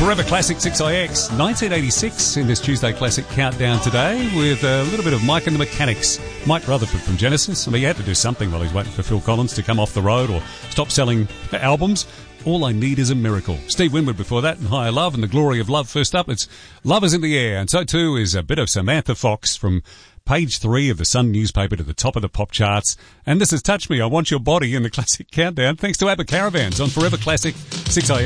Forever Classic 6IX, 1986 in this Tuesday Classic Countdown today with a little bit of Mike and the Mechanics. Mike Rutherford from Genesis. I mean, he had to do something while he's waiting for Phil Collins to come off the road or stop selling albums. All I Need Is a Miracle. Steve Winwood before that, and Higher Love and The Glory of Love. First up, it's Love Is in the Air, and so too is a bit of Samantha Fox from page 3 of the Sun newspaper to the top of the pop charts. And this is Touch Me, I Want Your Body in the Classic Countdown, thanks to ABBA Caravans on Forever Classic 6IX.